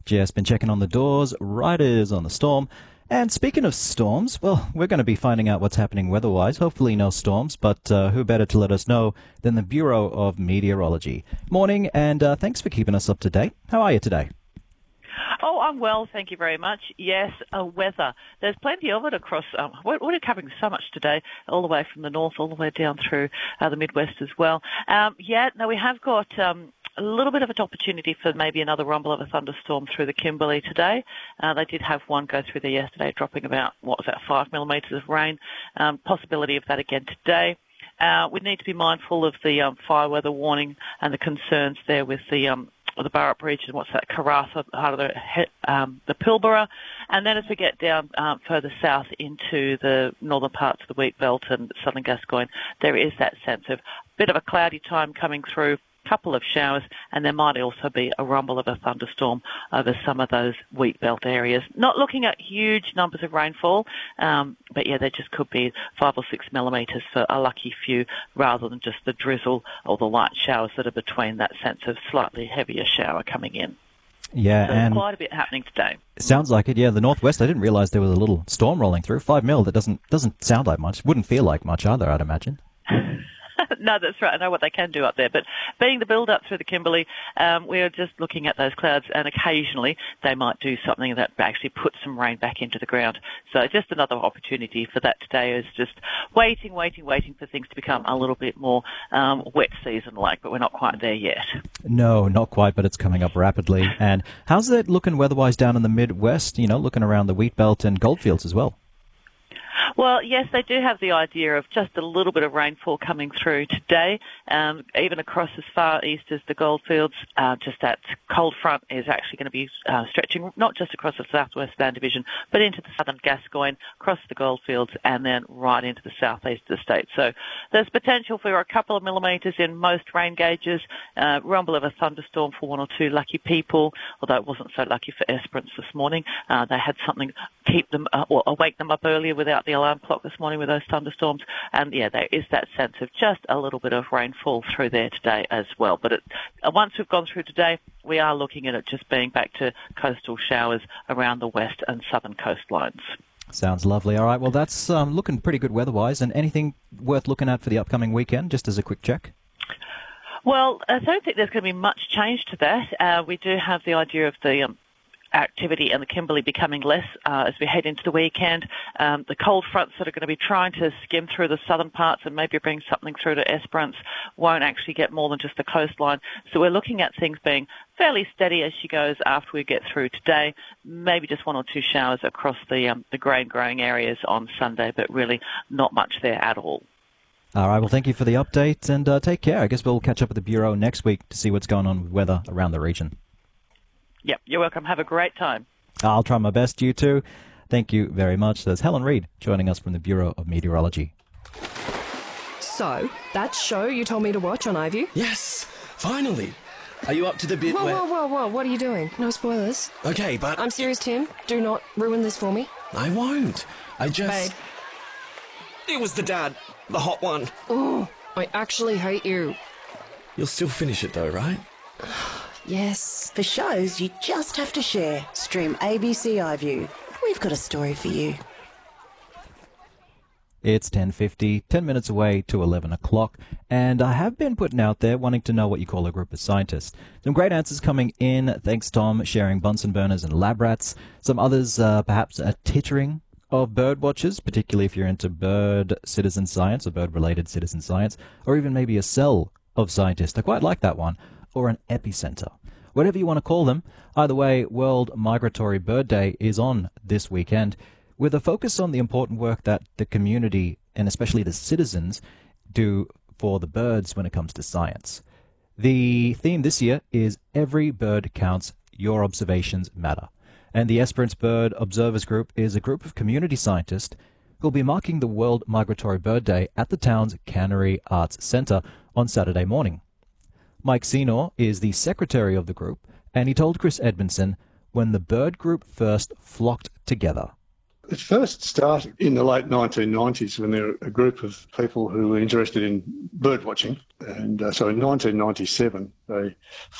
Just been checking on the doors, riders on the storm. And speaking of storms, well, we're going to be finding out what's happening weather-wise. Hopefully no storms, but who better to let us know than the Bureau of Meteorology. Morning, and thanks for keeping us up to date. How are you today? Oh, I'm well, thank you very much. Yes, weather. There's plenty of it across. We're covering so much today, all the way from the north, all the way down through the Midwest as well. We have got a little bit of an opportunity for maybe another rumble of a thunderstorm through the Kimberley today. They did have one go through there yesterday, dropping about, 5 millimetres of rain. Possibility of that again today. We need to be mindful of the fire weather warning and the concerns there with the Burrup region, what's that, Karratha, part of the Pilbara. And then as we get down further south into the northern parts of the wheat belt and southern Gascoyne, there is that sense of a bit of a cloudy time coming through, couple of showers, and there might also be a rumble of a thunderstorm over some of those wheat belt areas. Not looking at huge numbers of rainfall, but yeah, there just could be 5 or 6 millimetres for a lucky few, rather than just the drizzle or the light showers that are between that sense of slightly heavier shower coming in. Yeah, so and quite a bit happening today. Sounds like it. Yeah, the northwest. I didn't realise there was a little storm rolling through. 5 mil. That doesn't sound like much. Wouldn't feel like much either, I'd imagine. No, that's right. I know what they can do up there. But being the build-up through the Kimberley, we are just looking at those clouds, and occasionally they might do something that actually puts some rain back into the ground. So just another opportunity for that today is just waiting for things to become a little bit more wet season-like, but we're not quite there yet. No, not quite, but it's coming up rapidly. And how's it looking weather-wise down in the Midwest, looking around the wheat belt and goldfields as well? Well, yes, they do have the idea of just a little bit of rainfall coming through today, even across as far east as the goldfields. Just that cold front is actually going to be stretching not just across the southwest land division, but into the southern Gascoyne, across the goldfields, and then right into the southeast of the state. So there's potential for a couple of millimetres in most rain gauges, rumble of a thunderstorm for 1 or 2 lucky people, although it wasn't so lucky for Esperance this morning. They had something keep them or wake them up earlier without the alarm clock this morning with those thunderstorms. And yeah, there is that sense of just a little bit of rainfall through there today as well. But once we've gone through today, we are looking at it just being back to coastal showers around the west and southern coastlines. Sounds lovely. All right, well, that's looking pretty good weather-wise. And anything worth looking at for the upcoming weekend, just as a quick check? Well, I don't think there's going to be much change to that. We do have the idea of the activity and the Kimberley becoming less as we head into the weekend. The cold fronts that are going to be trying to skim through the southern parts and maybe bring something through to Esperance won't actually get more than just the coastline. So we're looking at things being fairly steady as she goes after we get through today. Maybe just 1 or 2 showers across the grain growing areas on Sunday, but really not much there at all. All right, well, thank you for the update, and take care. I guess we'll catch up with the Bureau next week to see what's going on with weather around the region. Yep, you're welcome. Have a great time. I'll try my best, you too. Thank you very much. There's Helen Reid joining us from the Bureau of Meteorology. So, that show you told me to watch on iView? Yes, finally. Are you up to the bit where... Whoa, what are you doing? No spoilers. Okay, but... I'm serious, Tim. Do not ruin this for me. I won't. I just... Babe. It was the dad. The hot one. Oh, I actually hate you. You'll still finish it though, right? Yes. For shows you just have to share. Stream ABC iView. We've got a story for you. It's 10:50, 10 minutes away to 11 o'clock, and I have been putting out there wanting to know what you call a group of scientists. Some great answers coming in. Thanks, Tom, sharing Bunsen burners and lab rats. Some others, perhaps a tittering of bird watchers, particularly if you're into bird citizen science or bird-related citizen science, or even maybe a cell of scientists. I quite like that one. Or an epicenter. Whatever you want to call them. Either way, World Migratory Bird Day is on this weekend, with a focus on the important work that the community, and especially the citizens, do for the birds when it comes to science. The theme this year is Every Bird Counts, Your Observations Matter. And the Esperance Bird Observers Group is a group of community scientists who will be marking the World Migratory Bird Day at the town's Cannery Arts Centre on Saturday morning. Mike Senor is the secretary of the group, and he told Chris Edmondson when the bird group first flocked together. It first started in the late 1990s when there were a group of people who were interested in bird watching. And so in 1997, they